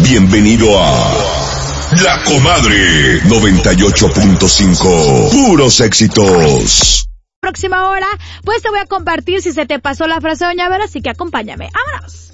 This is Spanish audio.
Bienvenido a La Comadre 98.5. Puros éxitos. Próxima hora, pues te voy a compartir si se te pasó la frase de Doña Vera, así que acompáñame. ¡Vámonos!